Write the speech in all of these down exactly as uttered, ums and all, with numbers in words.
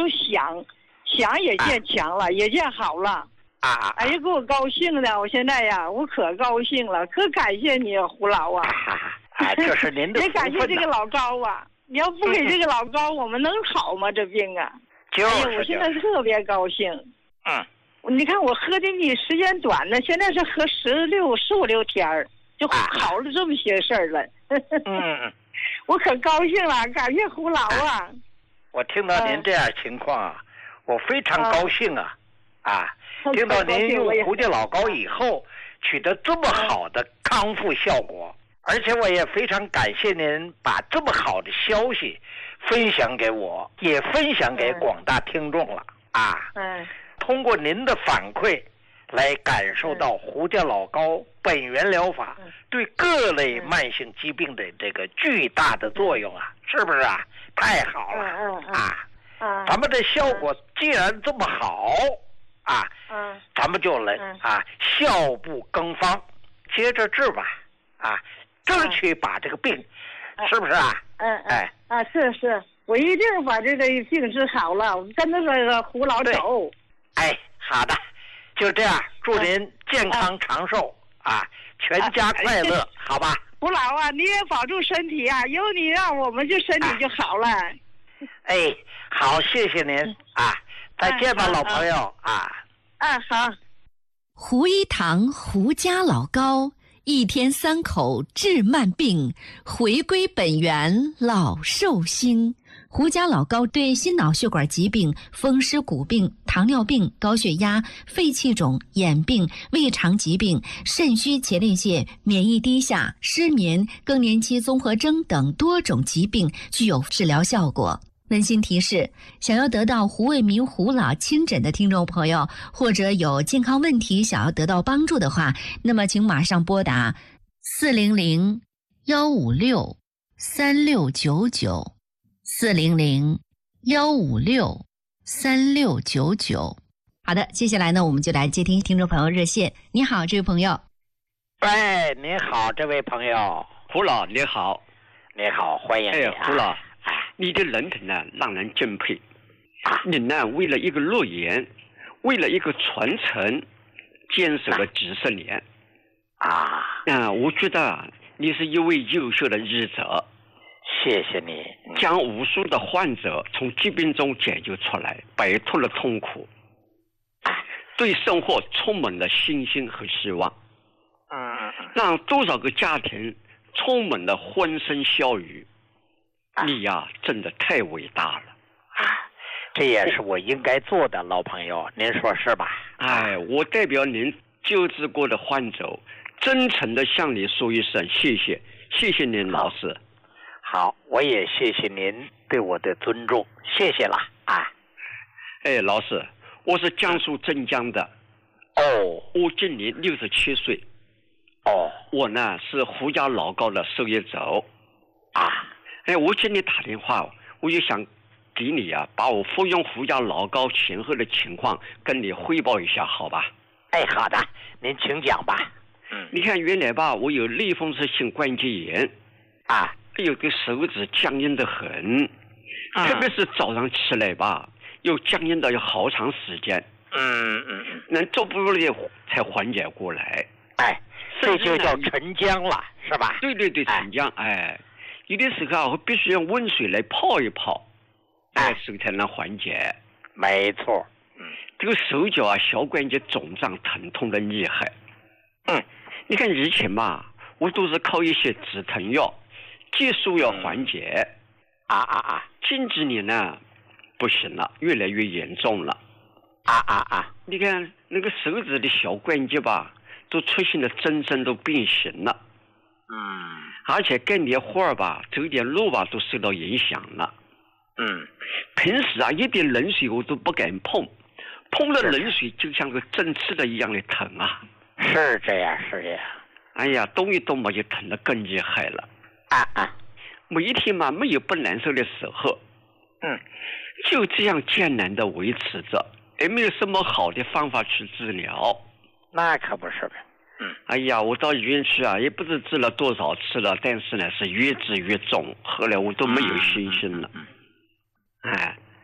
就想想也见强了，啊、也见好了。 啊！ 哎呀，给我高兴的，我现在呀，我可高兴了，可感谢你，胡老啊！ 啊，这是您的福分。 也感谢这个老高啊！你要不给这个老高，我们能好吗？这病啊！ 就是、 哎呀，我现在特别高兴。 嗯， 你看我喝的你时间短呢，现在是喝十六十五六天儿，就好了这么些事儿了。 嗯， 我可高兴了，感谢胡老啊！ 我听到您这样情况啊，我非常高兴啊！啊，听到您用胡家老高以后取得这么好的康复效果，而且我也非常感谢您把这么好的消息分享给我，也分享给广大听众了啊！ 嗯， 通过您的反馈来感受到胡家老高本源疗法对各类慢性疾病的这个巨大的作用啊，是不是啊？太好了啊！咱们的效果既然这么好啊，咱们就来啊效不更方，接着治吧啊，争取把这个病，是不是啊？ 嗯哎啊是是，我一定把这个病治好了，我跟着这个胡老走。 哎，好的，就这样，祝您健康长寿啊，全家快乐，好吧？ 胡老啊，你也保重身体啊，有你让我们就身体就好了。 哎，好，谢谢您啊，再见吧，老朋友啊。 啊，好。 胡一堂胡家老高，一天三口治慢病，回归本源老寿星。胡家老高对心脑血管疾病、风湿骨病、糖尿病、高血压、肺气肿、眼病、胃肠疾病、肾虚前列腺、免疫低下、失眠、更年期综合征等多种疾病具有治疗效果。温馨提示：想要得到胡卫民胡老亲诊的听众朋友，或者有健康问题想要得到帮助的话，那么请马上拨打四零零幺五六三六九九四零零幺五六三六九九。好的，接下来呢，我们就来接听听众朋友热线。你好，这位朋友。 喂，你好，这位朋友。 胡老，你好。 你好，欢迎你、啊。 哎，胡老。你的人品呢，让人敬佩。你呢，为了一个诺言，为了一个传承，坚守了几十年。 啊， 嗯，我觉得你是一位优秀的医者。 谢谢你， 将无数的患者从疾病中解救出来，摆脱了痛苦，对生活充满了信心和希望。 嗯， 让多少个家庭充满了欢声笑语。你呀，真的太伟大了啊！这也是我应该做的，老朋友，您说是吧？ 哎，我代表您救治过的患者，真诚的向你说一声谢谢，谢谢您，老师。 好，我也谢谢您对我的尊重，谢谢了啊！ 哎，老师，我是江苏镇江的。 哦， 我今年六十七岁。 哦， 我呢是胡家老高的受益者啊。 哎，我今天打电话，我就想给你啊，把我服用胡家老高前后的情况跟你汇报一下，好吧？ 哎，好的，您请讲吧。 嗯，你看原来吧，我有类风湿性关节炎啊， 有个手指僵硬得很，嗯、特别是早上起来吧，又僵硬到有好长时间。 嗯嗯嗯， 能做不了才缓解过来。 哎，这就叫沉僵了，是吧？ 对对对，沉僵，哎。哎有的时候啊，我必须用温水来泡一泡，哎，手才能缓解。 没错， 嗯，这个手脚啊，小关节肿胀疼痛的厉害。 嗯， 你看以前嘛，我都是靠一些止疼药、激素药缓解。 嗯、啊啊啊！ 近几年呢，不行了，越来越严重了。 啊啊啊！ 你看那个手指的小关节吧，都出现了真正都变形了。 嗯。 而且干点活儿吧，走点路吧，都受到影响了。 嗯， 平时啊，一点冷水我都不敢碰，碰了冷水就像个针刺的一样的疼啊。 是这样，是这样。 哎呀，动一动嘛，就疼得更厉害了。 啊啊！ 每一天嘛，没有不难受的时候。 嗯， 就这样艰难的维持着，也没有什么好的方法去治疗。 那可不是呗。 嗯，哎呀，我到医院去啊，也不知治了多少次了，但是呢，是越治越重，后来我都没有信心了。 嗯， 哎，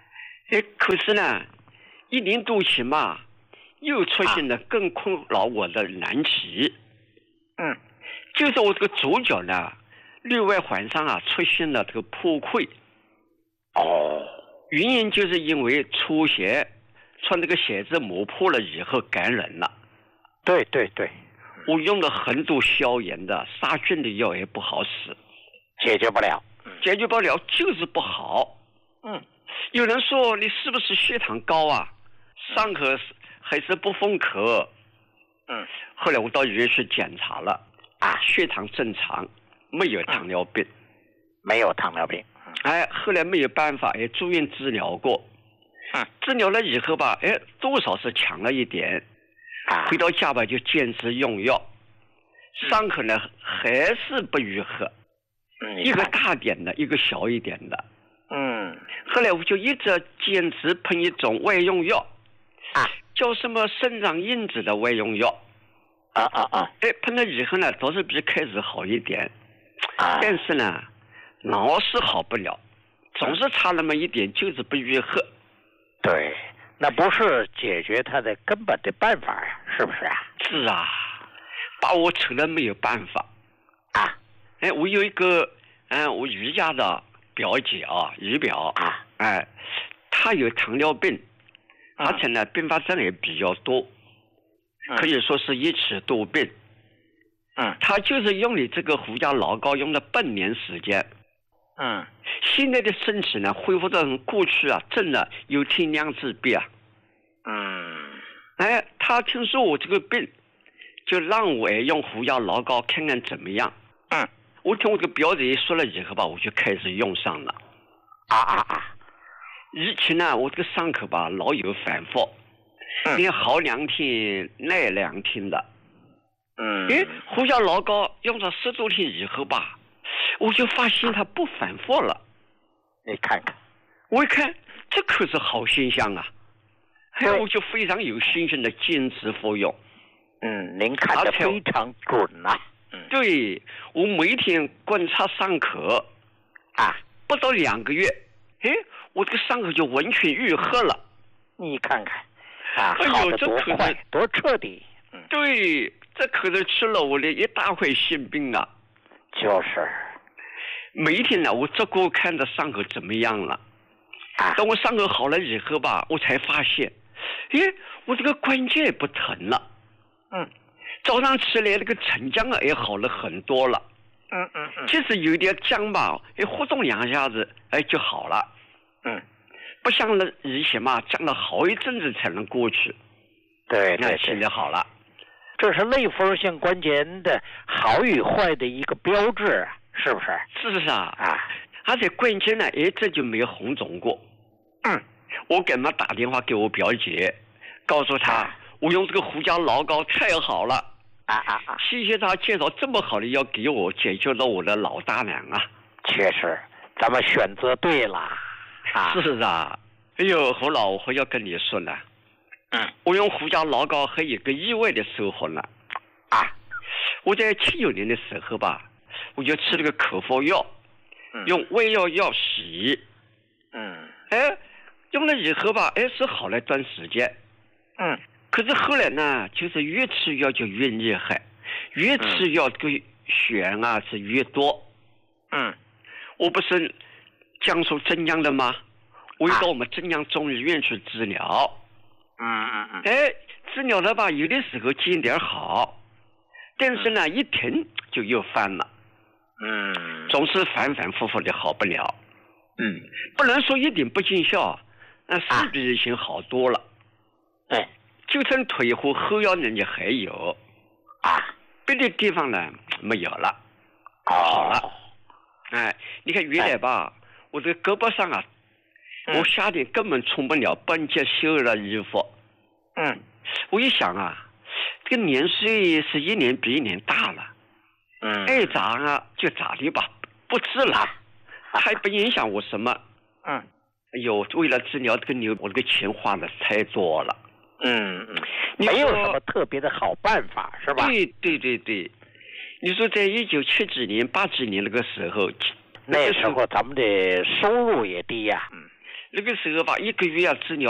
哎，可是呢，一年多前嘛，又出现了更困扰我的难题。 嗯， 就是我这个左脚呢，另外环上啊出现了这个破溃。 哦， 原因就是因为出血，穿这个鞋子磨破了以后感染了。 对对对， 我用了很多消炎的、杀菌的药也不好使， 解决不了， 解决不了就是不好。 嗯， 有人说你是不是血糖高啊？上课还是不封口？ 嗯， 后来我到医院去检查了，啊，血糖正常，没有糖尿病， 嗯、没有糖尿病。 哎，后来没有办法，也住院治疗过。 嗯， 治疗了以后吧，哎，多少是强了一点。 啊， 回到家吧就坚持用药，伤口呢还是不愈合。 嗯， 一个大点的，一个小一点的。 嗯， 后来我就一直坚持喷一种外用药， 啊， 叫什么生长因子的外用药。 啊啊啊！ 哎，喷了以后呢，倒是比开始好一点。 啊， 但是呢，老是好不了，总是差那么一点，就是不愈合。 对，那不是解决它的根本的办法呀，是不是啊？ 是啊，把我扯了没有办法。 啊， 哎，我有一个，嗯，我姨家的表姐啊，姨表啊， 哎，她有糖尿病， 嗯、 而且呢，并发症也比较多， 嗯、 可以说是一起多病。 嗯， 她就是用你这个胡椒老膏用了半年时间。 嗯， 现在的身体呢，恢复到过去啊，真的有天两次病啊。 嗯， 哎，她听说我这个病，就让我用胡椒老膏看看怎么样。 嗯， 我听我这个表姐说了以后吧，我就开始用上了。 啊啊啊！ 以前呢，我这个伤口吧老有反复， 嗯， 你好两天耐两天的。 嗯， 哎，胡椒老膏用了十多天以后吧，我就发现它不反复了。 你看看， 我一看，这可是好现象啊！哎，我就非常有信心的坚持服用。 嗯，您看得非常准呐、啊。 嗯，对，我每天观察伤口， 啊， 不到两个月，哎，我这个伤口就完全愈合了。 你看看，啊， 哎好的多快，多彻底。 嗯，对，这可是吃了我的一大块心病啊。 就是， 每一天呢，我只顾看着伤口怎么样了。 啊， 等我伤口好了以后吧，我才发现，哎，我这个关节也不疼了。 嗯。 早上起来那个沉僵也好了很多了， 嗯嗯嗯， 即使有点僵吧，哎，活动两下子，哎就好了， 嗯， 不像那以前嘛，僵了好一阵子才能过去。 对对对， 现在好了， 这是类风性关节的好与坏的一个标志，是不是？ 是啊， 啊， 而且关节呢，哎，这就没有红肿过。 嗯， 我给他打电话给我表姐，告诉她、啊、我用这个胡椒老膏太好了。 啊啊啊！ 谢谢他介绍这么好的药给我，解决了我的老大难啊！ 确实，咱们选择对了。啊， 是啊。哎呦，何老，我要跟你说呢。 嗯， 我用胡椒老膏还有个意外的收获呢。 啊， 我在七九年的时候吧，我就吃了个口服药， 嗯、 用胃药药洗。 嗯， 哎，用了以后吧，哎是好了一段时间。 嗯。 可是后来呢，就是越吃药就越厉害，越吃药这个血啊是越多。 嗯， 我不是江苏镇江的吗？我又到我们镇江中医院去治疗。 嗯嗯嗯。 哎，治疗了吧，有的时候见点好，但是呢，一停就又犯了。 嗯， 总是反反复复的好不了。 嗯， 不能说一点不见效，那是比以前好多了。 哎、啊。 就剩腿和后腰呢，也还有， 啊， 别的地方呢没有了， 哦、 好了，哎，你看原来吧，哎、我这个胳膊上啊，嗯、我夏天根本穿不了半截袖的衣服， 嗯， 我一想啊，这个年岁是一年比一年大了， 嗯， 爱咋啊就咋的吧，不治了，还不影响我什么， 嗯， 哎呦，为了治疗这个牛，我这个钱花的太多了。 嗯嗯，没有什么特别的好办法，是吧？ 对对对对，你说在一九七几年、八几年那个时候， 那时候咱们的收入也低呀、啊。 嗯， 那个时候吧，一个月要治疗